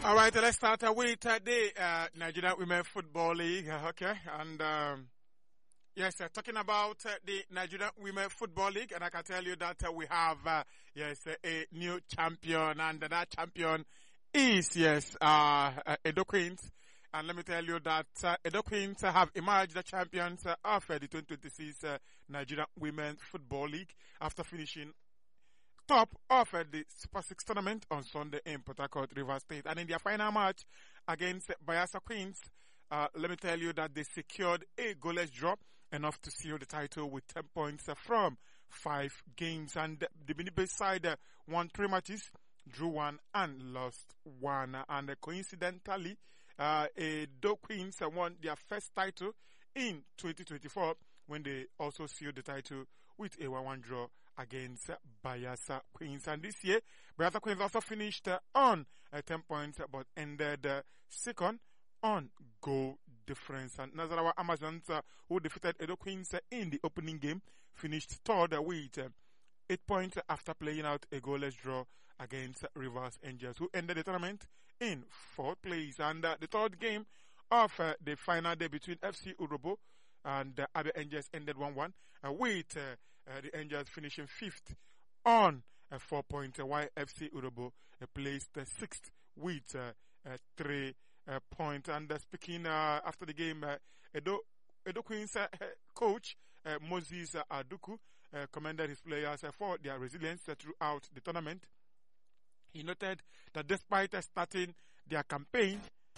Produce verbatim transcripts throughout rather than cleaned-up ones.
All right, let's start uh, with uh, the uh, Nigerian Women Football League. Uh, okay, and um, yes, uh, talking about uh, the Nigerian Women Football League, and I can tell you that uh, we have uh, yes uh, a new champion, and uh, that champion is yes uh, uh, Edo Queens. And let me tell you that uh, Edo Queens have emerged the champions uh, of uh, the twenty twenty-six uh, Nigerian Women Football League after finishing top of uh, the Super Six tournament on Sunday in Port Harcourt, Rivers State. And in their final match against Bayelsa Queens, uh, let me tell you that they secured a goalless draw, enough to seal the title with ten points uh, from five games. And the Benin side uh, won three matches, drew one and lost one. And uh, coincidentally, uh, Edo Queens uh, won their first title in twenty twenty-four when they also sealed the title with a one one draw against Bayelsa Queens. And this year, Bayelsa Queens also finished uh, on uh, ten points, but ended uh, second on goal difference. And Nasarawa Amazons, uh, who defeated Edo Queens uh, in the opening game, finished third uh, with uh, eight points after playing out a goalless draw against uh, Rivers Angels, who ended the tournament in fourth place. And uh, the third game of uh, the final day between F C Urobo and uh, Abia Angels ended one one, uh, with uh, uh, the Angels finishing fifth on uh, four points, uh, while F C Urobo uh, placed uh, sixth with uh, uh, three uh, points. And uh, speaking uh, after the game, uh, Edo, Edo Queens uh, coach uh, Moses uh, Aduku uh, commended his players uh, for their resilience uh, throughout the tournament. He noted that despite uh, starting their campaign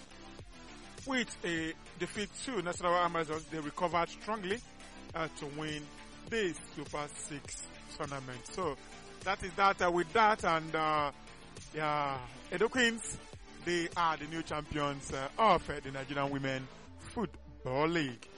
with a defeat to Nasarawa Amazons, they recovered strongly uh, to win the Super Six tournament. So that is that uh, with that, and uh, yeah, Edo Queens, they are the new champions uh, of uh, the Nigerian Women Football League.